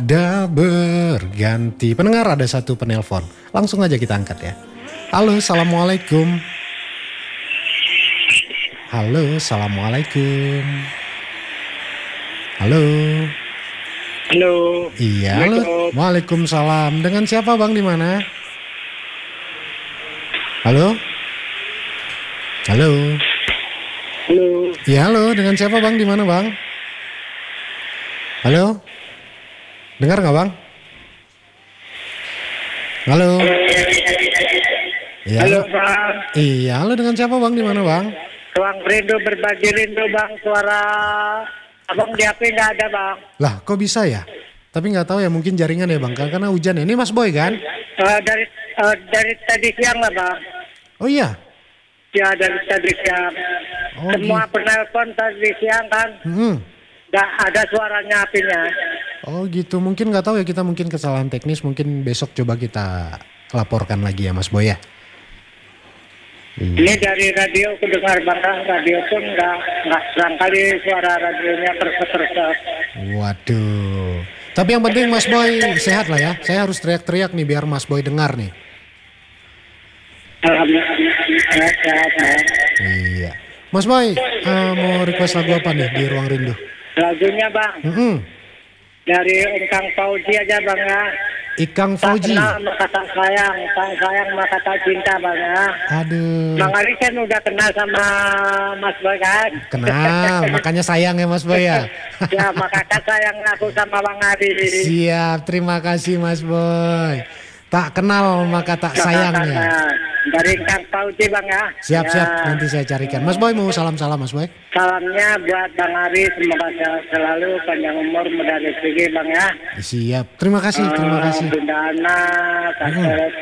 ada berganti. Pendengar, ada satu penelpon. Langsung aja kita angkat ya. Halo, assalamualaikum. Halo, assalamualaikum. Halo. Halo. Iya, halo. Waalaikumsalam. Dengan siapa bang, di mana? Halo. Halo. Halo. Iya, halo. Dengan siapa bang, di mana bang? Halo. Dengar nggak bang? Halo. Iya. Halo Bang. Iya, halo. Dengan siapa bang, di mana bang? Ruang rindu berbagi rindu Bang. Suara abang di HP nggak ada Bang. Lah, kok bisa ya? Tapi nggak tahu ya, mungkin jaringan ya bang. Karena hujan ya. Ini Mas Boy kan? Dari tadi siang lah Bang. Oh iya. Ya dari tadi siang. Oh, Semua penelpon tadi siang kan. Nggak ada suaranya apinya. Oh gitu. Mungkin nggak tahu ya, kita mungkin kesalahan teknis. Mungkin besok coba kita laporkan lagi ya Mas Boy ya. Ini dari radio aku dengar Bang. Radio pun nggak barangkali suara radionya terseok. Waduh. Tapi yang penting Mas Boy sehat lah ya. Saya harus teriak-teriak nih biar Mas Boy dengar nih. Alhamdulillah sehat Bang. Iya. Mas Boy, mau request lagu apa nih di Ruang Rindu? Lagunya Bang. Dari Engkang Fauzi aja Bang ya. Ikang Tak Fauzi. kenal maka tak sayang, tak sayang maka tak cinta Bang ya. Aduh. Bang Ari kan udah kenal sama Mas Boy kan? Kenal, makanya sayang ya Mas Boy ya. Ya maka tak sayang aku sama Bang Ari. Siap, terima kasih Mas Boy. Tak kenal maka tak sayang ya. Dari Engkang Fauzi Bang ya. Siap, Ya. siap, nanti saya carikan. Mas Boy mau salam-salam Mas Boy. Salamnya buat Bang Ari, semoga sehat selalu, panjang umur, mudah rezeki Bang ya. Siap, terima kasih, terima kasih. Bunda Ana, Kak